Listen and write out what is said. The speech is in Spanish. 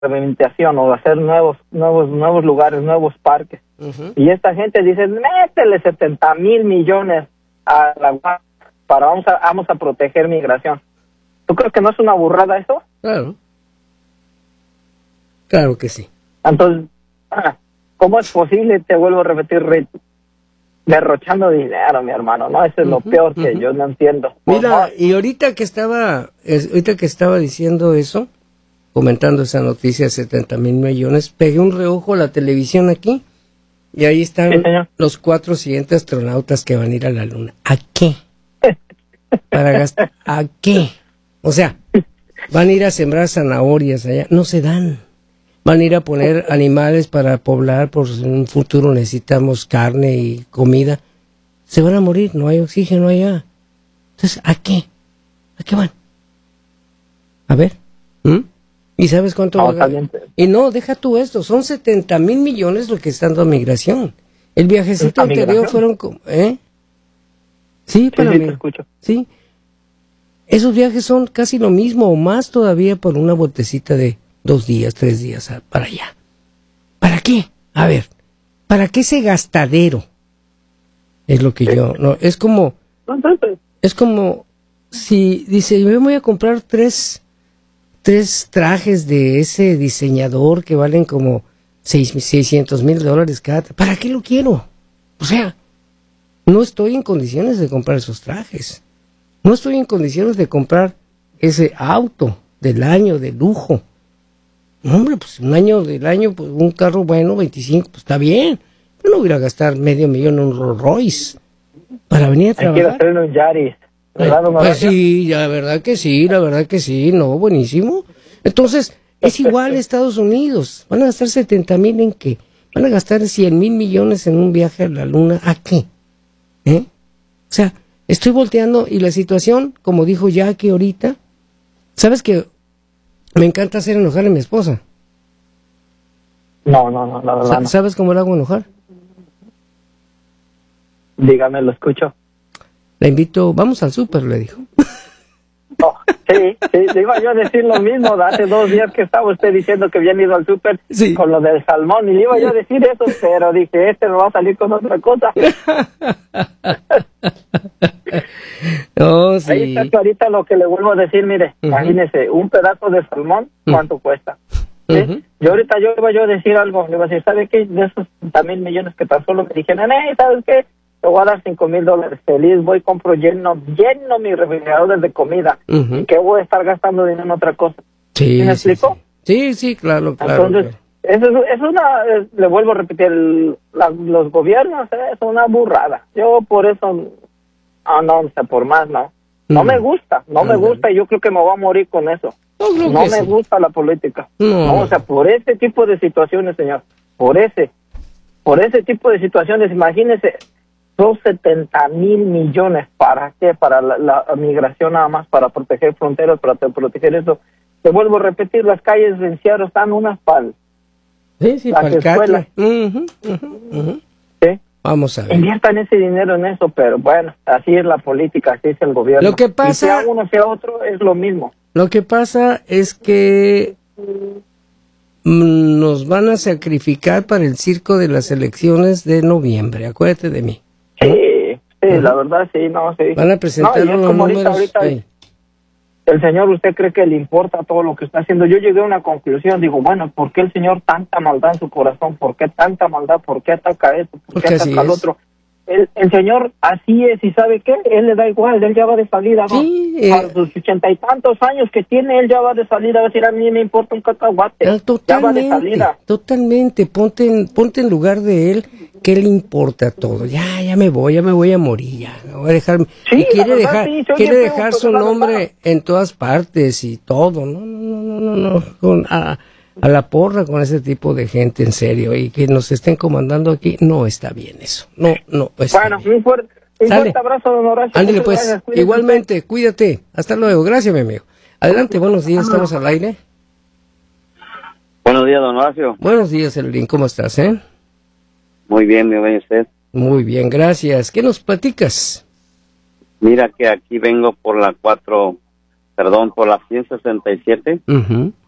rehabilitación o hacer nuevos lugares, nuevos parques. Uh-huh. Y esta gente dice, métele 70,000 millones a la para vamos a proteger migración. ¿Tú crees que no es una burrada eso? Claro. Claro que sí. Entonces, ¿cómo es posible? Te vuelvo a repetir, derrochando dinero, mi hermano, ¿no? Eso es lo peor que yo no entiendo. Mira, y ahorita que estaba diciendo eso, comentando esa noticia de 70,000 millones, pegué un reojo a la televisión aquí y ahí están los 4 siguientes astronautas que van a ir a la luna. ¿A qué? Para gastar. ¿A qué? O sea, van a ir a sembrar zanahorias allá. No se dan. Van a ir a poner animales para poblar, por en un futuro necesitamos carne y comida. Se van a morir, no hay oxígeno allá. Entonces, ¿a qué? ¿A qué van? A ver. ¿Y sabes cuánto va a ganar? Y no, deja tú esto, son 70,000 millones lo que está dando a migración. El viajecito anterior fueron... Sí, para mí. Te escucho. Sí. Esos viajes son casi lo mismo o más todavía por una vueltecita de 2 días, 3 días para allá. ¿Para qué? A ver, ¿para qué ese gastadero? Es lo que yo... No, es como si dice, yo me voy a comprar 3 trajes de ese diseñador que valen como $600,000 cada. ¿Para qué lo quiero? O sea, no estoy en condiciones de comprar esos trajes. No estoy en condiciones de comprar ese auto del año, de lujo. No, hombre, pues un año del año, pues un carro bueno, 25, pues está bien. Yo no voy a gastar $500,000 en un Rolls Royce para venir a trabajar. Quiero hacer un Yaris. Pues sí, la verdad que sí, no, buenísimo. Entonces, es igual Estados Unidos. ¿Van a gastar 70,000 en qué? ¿Van a gastar 100,000 millones en un viaje a la luna? ¿A qué? O sea, estoy volteando y la situación, como dijo Jackie ahorita, ¿sabes que me encanta hacer enojar a mi esposa? No, la verdad no. ¿Sabes cómo la hago enojar? Dígame, lo escucho. La invito, vamos al súper, le dijo. Oh, sí, le iba yo a decir lo mismo. Hace 2 días que estaba usted diciendo que habían ido al súper con lo del salmón, y le iba yo a decir eso, pero dije, me va a salir con otra cosa. No, sí. Ahí está clarita lo que le vuelvo a decir, mire, imagínese, un pedazo de salmón, ¿cuánto cuesta? ¿Sí? Yo ahorita iba yo a decir algo, le iba a decir, ¿sabe qué? De esos 70,000 millones que tan solo me dijeron, ¿sabes qué? Te voy a dar $5,000, feliz, voy, compro, lleno mi refrigerador de comida, y que voy a estar gastando dinero en otra cosa. Sí, ¿Me explico? Sí, claro. Entonces, claro. Es una, le vuelvo a repetir, los gobiernos, es una burrada. Yo por eso, no sé, por más, no. No me gusta, y yo creo que me voy a morir con eso. No me gusta la política. No, o sea, por ese tipo de situaciones, señor, por ese tipo de situaciones, imagínese, son 70,000 millones, ¿para qué? Para la migración nada más, para proteger fronteras, para proteger eso. Te vuelvo a repetir, las calles de Seattle están unas para las escuelas. ¿Sí? Vamos a ver. Inviertan ese dinero en eso, pero bueno, así es la política, así es el gobierno. Lo que pasa, y sea uno sea otro, es lo mismo. Lo que pasa es que nos van a sacrificar para el circo de las elecciones de noviembre, acuérdate de mí. Sí, la verdad, sí. Van a presentar unos números. Ahorita, el señor, ¿usted cree que le importa todo lo que está haciendo? Yo llegué a una conclusión, digo, bueno, ¿por qué el señor tanta maldad en su corazón? ¿Por qué tanta maldad? ¿Por qué ataca esto? ¿Por qué ataca al otro? El señor así es, y ¿sabe qué? Él le da igual, él ya va de salida, ¿no? Sí, a sus 80 y tantos años que tiene, él ya va de salida, a decir, a mí me importa un cacahuate, ya va de salida. Totalmente, ponte en lugar de él, que le importa todo, ya me voy a morir, ya, me voy a dejar, sí, y quiere dejar su nombre en todas partes y todo, no, a la porra con ese tipo de gente, en serio, y que nos estén comandando aquí, no está bien eso, no está bien. Un fuerte abrazo, don Horacio. Ándale pues, gracias, igualmente, cuídate, hasta luego, gracias mi amigo. Adelante, buenos días, estamos al aire. Buenos días, don Horacio. Buenos días, Elvin, ¿cómo estás, Muy bien, mi buen usted. Muy bien, gracias. ¿Qué nos platicas? Mira que aquí vengo por la 167,